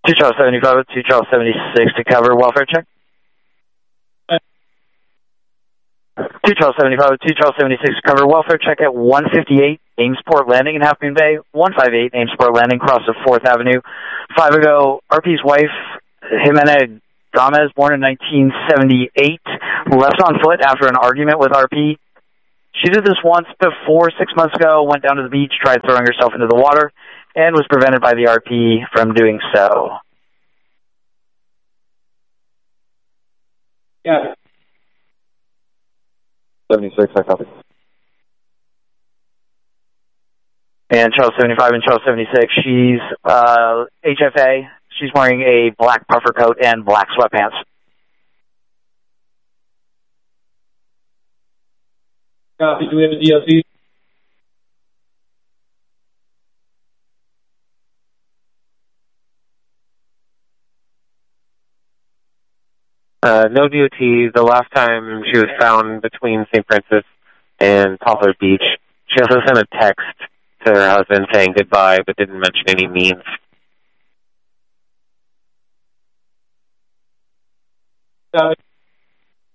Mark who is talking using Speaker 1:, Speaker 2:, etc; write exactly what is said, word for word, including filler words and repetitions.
Speaker 1: two Charles seventy-five with two Charles seventy-six to cover. Welfare check. two Charles seventy-five with two Charles seventy-six to cover. Welfare check at one fifty-eight Amesport Landing in Half Moon Bay. one fifty-eight Amesport Landing, cross of fourth Avenue. Five ago, R P's wife, Jimena Gomez, born in nineteen seventy-eight, left on foot after an argument with R P. She did this once before six months ago, went down to the beach, tried throwing herself into the water, and was prevented by the R P from doing so.
Speaker 2: Yeah.
Speaker 3: seventy-six, I copy.
Speaker 1: And Charles seventy-five and Charles seventy-six, she's uh, H F A. She's wearing a black puffer coat and black sweatpants.
Speaker 2: Copy. Do we have a D O C?
Speaker 4: Uh, no D O T. The last time she was found between Saint Francis and Poplar Beach. She also sent a text to her husband saying goodbye, but didn't mention any means.
Speaker 2: Copy.